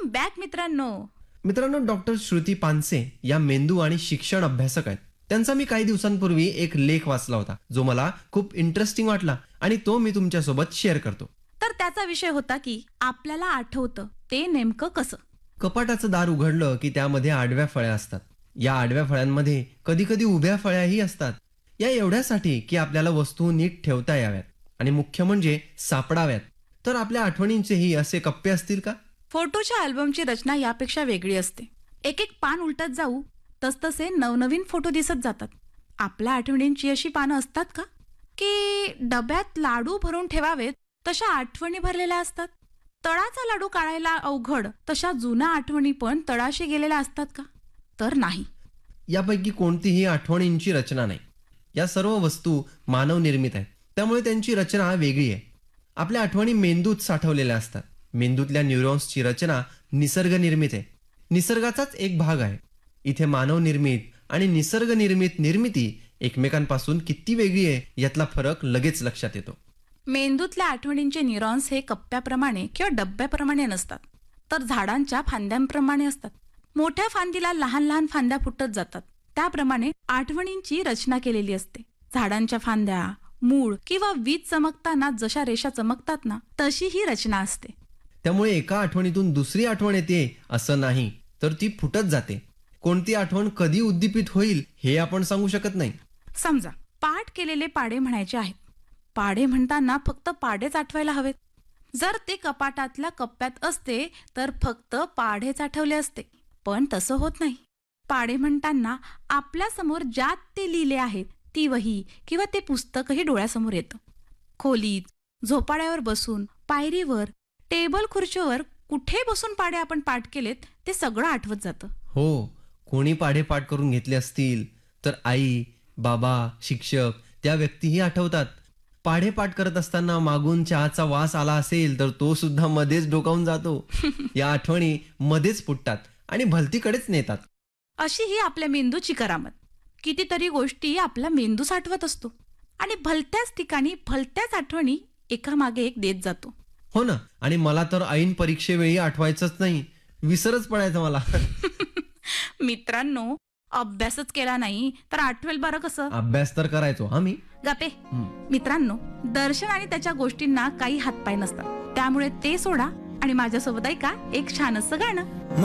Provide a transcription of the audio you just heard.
Welcome back मित्रांनो. मित्रांनो, doctor Shruti Panse या मेंदू आणि शिक्षण अभ्यासक आहेत. त्यांचा मी काही दिवसांपूर्वी एक लेख वाचला होता जो मला खूप इंटरेस्टिंग वाटला आणि तो मी तुमच्यासोबत शेअर करतो. तर त्याचा विषय होता की आपल्याला आठवतं ते नेमकं कसं. कपाटाचं दार उघडलं की त्यामध्ये आडव्या फळ्या असतात. या आडव्या फळ्यांमध्ये कधी कधी उभ्या फळ्याही असतात. या एवढ्यासाठी की आपल्याला वस्तू नीट ठेवता याव्यात आणि मुख्य म्हणजे सापडाव्यात. तर आपल्या आठवणींचेही असे कप्पे असतील का? फोटोच्या अल्बमची रचना यापेक्षा वेगळी असते. एक एक पान उलटत जाऊ तसतसे नवनवीन फोटो दिसत जातात. आपल्या आठवणींची अशी पानं असतात का की डब्यात लाडू भरून ठेवावेत तशा आठवणी भरलेल्या असतात? तळाचा लाडू काढायला अवघड तशा जुन्या आठवणी पण तळाशी गेलेल्या असतात का? तर नाही. यापैकी कोणतीही आठवणींची रचना नाही. या सर्व वस्तू मानव निर्मित आहेत, त्यामुळे त्यांची रचना वेगळी आहे. आपल्या आठवणी मेंदूत साठवलेल्या असतात. मेंदूतल्या न्यूरॉन्सची रचना निसर्ग निर्मित आहे, निसर्गाचाच एक भाग आहे. इथे मानव निर्मित आणि निसर्ग निर्मित निर्मिती एकमेकांपासून किती वेगळी आहे यातला फरक लगेच लक्षात येतो. मेंदूतल्या आठवणींचे न्यूरॉन्स हे कप्प्याप्रमाणे किंवा डब्याप्रमाणे नसतात, तर झाडांच्या फांद्यांप्रमाणे असतात. मोठ्या फांदीला लहान लहान फांद्या फुटत जातात, त्याप्रमाणे आठवणींची रचना केलेली असते. झाडांच्या फांद्या, मूळ किंवा वीज चमकताना जशा रेषा चमकतात ना, तशी ही रचना असते. त्यामुळे एका आठवणीतून दुसरी आठवण येते असं नाही, तर ती फुटत जाते. कोणती आठवण कधी उद्दीपित होईल हे आपण सांगू शकत नाही. समजा पाठ केलेले पाढे म्हणायचे आहेत. पाढे म्हणताना फक्त पाढेच आठवायला हवेत. जर ते कपाटातल्या कप्प्यात असते तर फक्त पाढेच आठवले असते, पण तसं होत नाही. पाढे म्हणताना आपल्या समोर ज्यात ते लिहिले आहेत ती वही किंवा ते पुस्तकही डोळ्यासमोर येतं. खोलीत, झोपाळ्यावर बसून, पायरीवर, टेबल खुर्चीवर कुठे बसून पाढे आपण पाठ केलेत ते सगळं आठवत जातं. हो, कोणी पाढे पाठ करून घेतले असतील तर आई, बाबा, शिक्षक त्या व्यक्तीही आठवतात. पाढे पाठ करत असताना मागून चहाचा वास आला असेल तर तो सुद्धा मध्येच डोकावून जातो. या आठवणी मध्येच फुटतात आणि भलतीकडेच नेतात. अशी ही आपल्या मेंदूची करामत. कितीतरी गोष्टी आपला मेंदू साठवत असतो आणि भलत्याच ठिकाणी भलत्याच आठवणी एकामागे एक देत जातो. हो ना, आणि मला तर ऐन परीक्षेवेळी आठवायचंच नाही, विसरच पडायचं मला. मित्रांनो, अभ्यासच केला नाही तर आठवेल बरं कसं? अभ्यास तर करायचो आम्ही. गपे. मित्रांनो, दर्शन आणि त्याच्या गोष्टींना काही हातपाय नसतात, त्यामुळे ते सोडा आणि माझ्यासोबत ऐका एक छान असं गाणं.